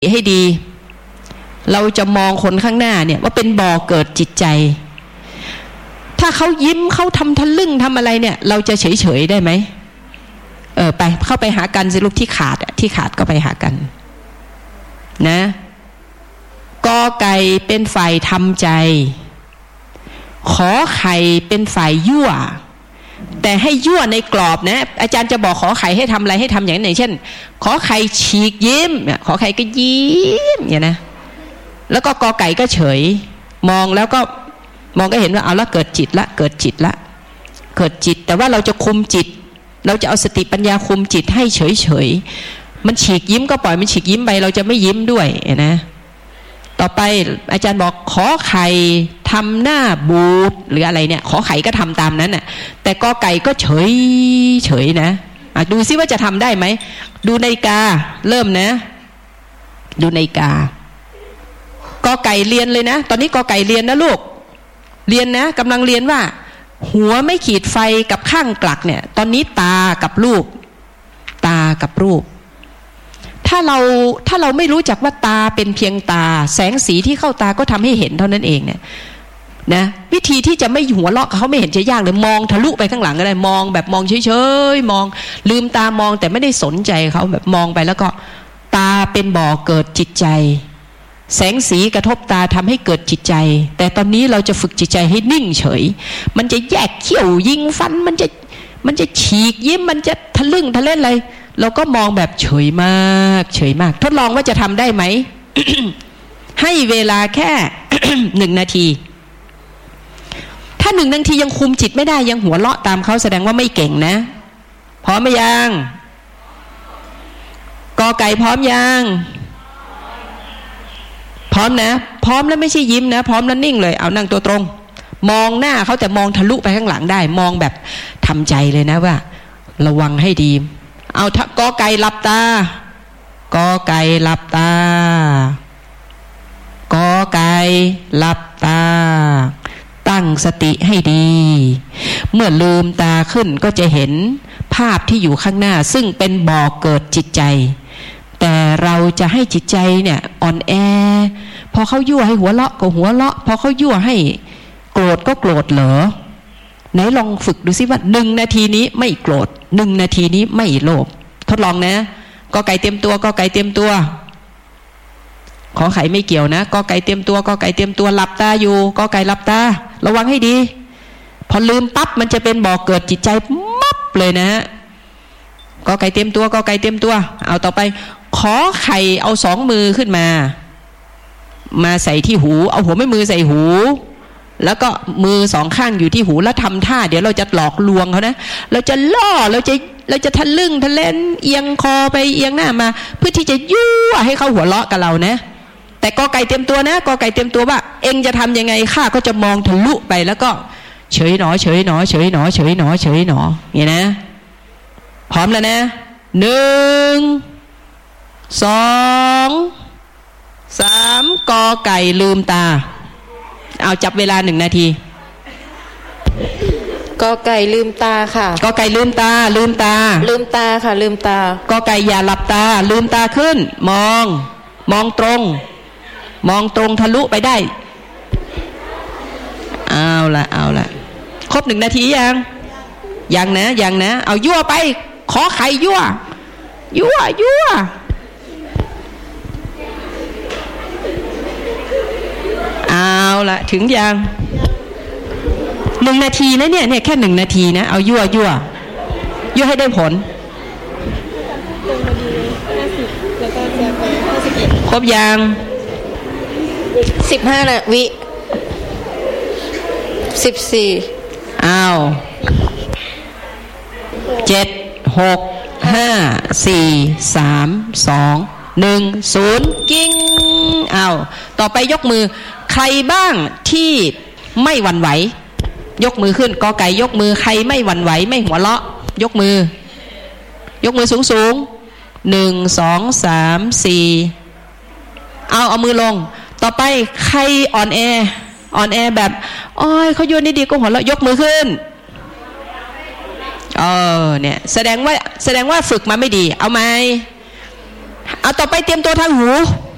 ให้ดีเราจะมองคนข้างหน้าเนี่ยว่าเป็นบ่อเกิดจิตใจถ้าเขายิ้มเขาทำทะลึ่งทำอะไรเนี่ยเราจะเฉยๆได้ไหมไปเข้าไปหากันสิลูกที่ขาดก็ไปหากันนะกอไก่เป็นฝ่ายทำใจขอไข่เป็นฝ่ายยั่วแต่ให้ยั่วในกรอบนะอาจารย์จะบอกขอไข่ให้ทำอะไรให้ทำอย่างเช่นขอไข่ฉีกยิ้มขอไข่ก็ยิ้มอย่างนะแล้วก็กอไก่ก็เฉยมองแล้วก็เห็นว่าเอาละเกิดจิตแต่ว่าเราจะคุมจิตเราจะเอาสติปัญญาคุมจิตให้เฉยมันฉีกยิ้มก็ปล่อยมันฉีกยิ้มไปเราจะไม่ยิ้มด้วยนะต่อไปอาจารย์บอกขอไข่ทำหน้าบูดหรืออะไรเนี่ยขอไข่ก็ทำตามนั้นน่ะแต่กอไก่ก็เฉยนะดูซิว่าจะทำได้ไหมดูนาฬิกาเริ่มนะดูนาฬิกากอไก่เรียนเลยนะตอนนี้กอไก่เรียนนะลูกเรียนนะกำลังเรียนว่าหัวไม่ขีดไฟกับข้างกลักเนี่ยตอนนี้ตากับรูปถ้าเราไม่รู้จักว่าตาเป็นเพียงตาแสงสีที่เข้าตาก็ทำให้เห็นเท่านั้นเองเนี่ยนะวิธีที่จะไม่หัวเราะเขาไม่เห็นจะยากเลยมองทะลุไปข้างหลังก็ได้มองแบบมองเฉยๆมองลืมตามองแต่ไม่ได้สนใจเขาแบบมองไปแล้วก็ตาเป็นบ่อเกิดจิตใจแสงสีกระทบตาทำให้เกิดจิตใจแต่ตอนนี้เราจะฝึกจิตใจให้นิ่งเฉยมันจะแยกเขี้ยวยิงฟันมันจะฉีกยิ้มมันจะทะลึ่งทะเล่นอะไรเราก็มองแบบเฉยมากทดลองว่าจะทำได้ไหม ให้เวลาแค่ 1 นาทีถ้า1 นาทียังคุมจิตไม่ได้ยังหัวเราะตามเขาแสดงว่าไม่เก่งนะพร้อมไหมยังกอไก่พร้อมยังพร้อมนะพร้อมแล้วไม่ใช่ยิ้มนะพร้อมแล้วนิ่งเลยเอานั่งตัวตรงมองหน้าเขาแต่มองทะลุไปข้างหลังได้มองแบบทำใจเลยนะว่าระวังให้ดีเอากอไก่หลับตากอไก่หลับตากอไก่หลับตาตั้งสติให้ดีเมื่อลืมตาขึ้นก็จะเห็นภาพที่อยู่ข้างหน้าซึ่งเป็นบ่อเกิดจิตใจแต่เราจะให้จิตใจเนี่ยอ่อนแอพอเขายั่วให้หัวเราะก็หัวเราะพอเขายั่วให้โกรธก็โกรธเหรอไหนลองฝึกดูซิว่า1 นาทีนี้ไม่โกรธ1 นาทีนี้ไม่โลภทดลองนะกอไก่เตรียมตัวกอไก่เตรียมตัวขอไข่ไม่เกี่ยวนะกอไก่เตรียมตัวกอไก่เตรียมตัวหลับตาอยู่กอไก่หลับตาระวังให้ดีพอลืมปั๊บมันจะเป็นบ่อเกิดจิตใจมับเลยนะกอไก่เตรียมตัวกอไก่เตรียมตัวเอาต่อไปขอไข่เอา2 มือขึ้นมาใส่ที่หูเอาหัวแม่มือใส่หูแล้วก็มือ2 ข้างอยู่ที่หูแล้วทำท่าเดี๋ยวเราจะหลอกลวงเขานะเราจะล่อเราจะทะลึ่งทะเล่นเอียงคอไปเอียงหน้ามาเพื่อที่จะยั่วให้เขาหัวเราะกับเรานะแต่กอไก่เตรียมตัวนะกอไก่เตรียมตัวว่าเอ็งจะทำยังไงข้าก็จะมองทะลุไปแล้วก็เฉยหนออย่างนี้นะพร้อมแล้วนะ1 2 3กอไก่ลืมตาเอาจับเวลา1 นาทีกอไก่ลืมตาค่ะกอไก่ลืมตาค่ะลืมตากอไก่อย่าหลับตาลืมตาขึ้นมองตรงทะลุไปได้เอาละครบ1 นาทียังนะเอายั่วไปขอไข่ยั่วเอาละถึงยัง1 นาทีนะเนี่ยแค่1 นาทีนะเอายั่วให้ได้ผลครบยัง 15 วิ14 อ้าว7 6 5 4 3 2 1 0กิ้งอ้าวต่อไปยกมือใครบ้างที่ไม่หวั่นไหวยกมือขึ้นกอไก่ยกมือใครไม่หวั่นไหวไม่หัวเราะยกมือสูง1 2 3 4เอามือลงต่อไปใครอ่อนแอแบบอ้อยเขาโยนดีๆก็หัวเราะยกมือขึ้น เนี่ยแสดงว่าฝึกมาไม่ดีเอาไหมเอาต่อไปเตรียมตัวทางหู